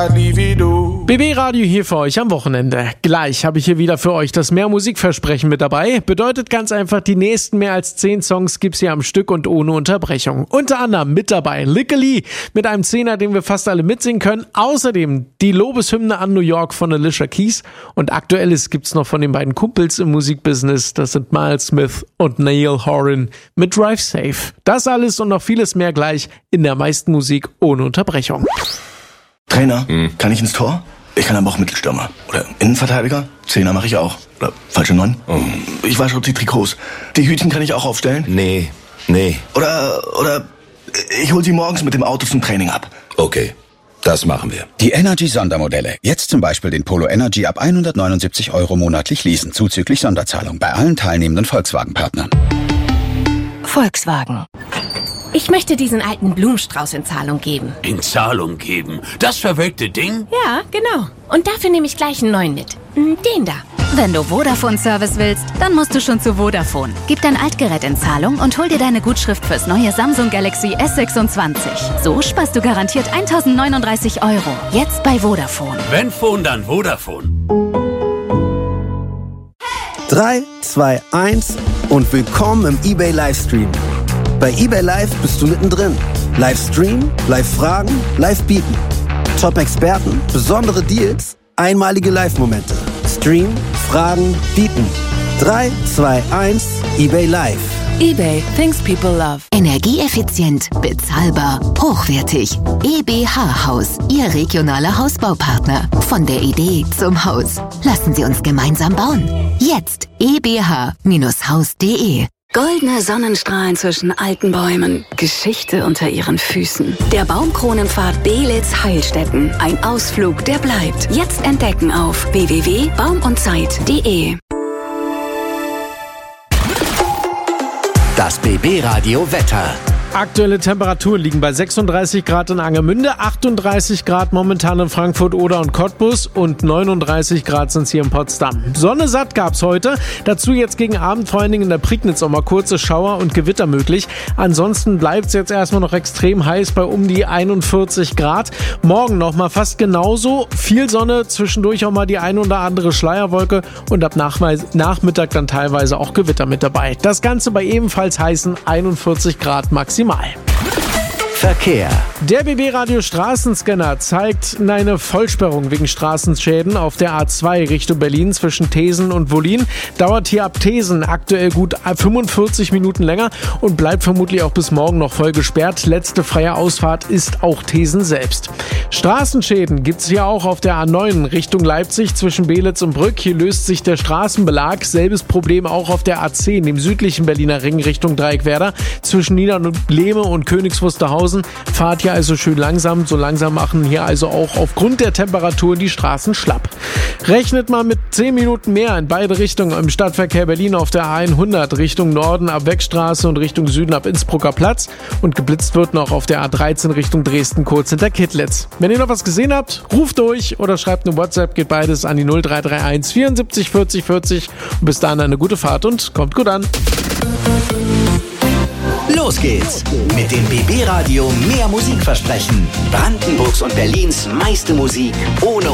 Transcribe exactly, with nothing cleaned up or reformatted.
B B Radio hier für euch am Wochenende. Gleich habe ich hier wieder für euch das Mehr Musikversprechen mit dabei. Bedeutet ganz einfach, die nächsten mehr als zehn Songs gibt's hier am Stück und ohne Unterbrechung. Unter anderem mit dabei Lickily mit einem Zehner, den wir fast alle mitsingen können. Außerdem die Lobeshymne an New York von Alicia Keys. Und Aktuelles gibt's noch von den beiden Kumpels im Musikbusiness. Das sind Miles Smith und Neil Horan mit Drive Safe. Das alles und noch vieles mehr gleich in der meisten Musik ohne Unterbrechung. Trainer, hm. kann ich ins Tor? Ich kann aber auch Mittelstürmer. Oder Innenverteidiger? Zehner mache ich auch. Oder falsche Neun? Oh. Ich wasche auch die Trikots. Die Hütchen kann ich auch aufstellen? Nee, nee. Oder, oder ich hol sie morgens mit dem Auto zum Training ab. Okay, das machen wir. Die Energy-Sondermodelle. Jetzt zum Beispiel den Polo Energy ab hundertneunundsiebzig Euro monatlich leasen, zuzüglich Sonderzahlung bei allen teilnehmenden Volkswagen-Partnern. Volkswagen. Ich möchte diesen alten Blumenstrauß in Zahlung geben. In Zahlung geben? Das verwelkte Ding? Ja, genau. Und dafür nehme ich gleich einen neuen mit. Den da. Wenn du Vodafone-Service willst, dann musst du schon zu Vodafone. Gib dein Altgerät in Zahlung und hol dir deine Gutschrift fürs neue Samsung Galaxy S sechsundzwanzig. So sparst du garantiert tausendneununddreißig Euro. Jetzt bei Vodafone. Wenn Phone, dann Vodafone. drei, zwei, eins und willkommen im eBay Livestream. Bei eBay Live bist du mittendrin. Livestream, Live-Fragen, Live-Bieten. Top-Experten, besondere Deals, einmalige Live-Momente. Stream, Fragen, Bieten. drei, zwei, eins, eBay Live. eBay, things people love. Energieeffizient, bezahlbar, hochwertig. E B H Haus, Ihr regionaler Hausbaupartner. Von der Idee zum Haus. Lassen Sie uns gemeinsam bauen. Jetzt e b h Haus punkt de. Goldene Sonnenstrahlen zwischen alten Bäumen, Geschichte unter ihren Füßen. Der Baumkronenpfad Belitz-Heilstätten. Ein Ausflug, der bleibt. Jetzt entdecken auf w w w punkt baum und zeit punkt de. Das B B Radio Wetter. Aktuelle Temperaturen liegen bei sechsunddreißig Grad in Angermünde, achtunddreißig Grad momentan in Frankfurt Oder und Cottbus und neununddreißig Grad sind es hier in Potsdam. Sonne satt gab's heute, dazu jetzt gegen Abend vor allen Dingen in der Prignitz auch mal kurze Schauer und Gewitter möglich. Ansonsten bleibt's jetzt erstmal noch extrem heiß bei um die einundvierzig Grad. Morgen nochmal fast genauso, viel Sonne, zwischendurch auch mal die ein oder andere Schleierwolke und ab Nachmittag dann teilweise auch Gewitter mit dabei. Das Ganze bei ebenfalls heißen einundvierzig Grad maximal. Verkehr. Der B B-Radio Straßenscanner zeigt eine Vollsperrung wegen Straßenschäden auf der A zwei Richtung Berlin zwischen Thesen und Wollin. Dauert hier ab Thesen aktuell gut fünfundvierzig Minuten länger und bleibt vermutlich auch bis morgen noch voll gesperrt. Letzte freie Ausfahrt ist auch Thesen selbst. Straßenschäden gibt's hier auch auf der A neun Richtung Leipzig zwischen Belitz und Brück. Hier löst sich der Straßenbelag. Selbes Problem auch auf der A zehn im südlichen Berliner Ring Richtung Dreieckwerder zwischen Niederlehme und Königs Wusterhausen. Fahrt hier also schön langsam. So langsam machen hier also auch aufgrund der Temperaturen die Straßen schlapp. Rechnet mal mit zehn Minuten mehr in beide Richtungen im Stadtverkehr Berlin auf der A hundert Richtung Norden ab Weckstraße und Richtung Süden ab Innsbrucker Platz. Und geblitzt wird noch auf der A dreizehn Richtung Dresden kurz hinter Kittlitz. Wenn ihr noch was gesehen habt, ruft durch oder schreibt eine WhatsApp, geht beides an die null drei drei eins vierundsiebzig vierzig vierzig. Und bis dahin eine gute Fahrt und kommt gut an. Los geht's mit dem B B Radio Mehr Musikversprechen. Brandenburgs und Berlins meiste Musik ohne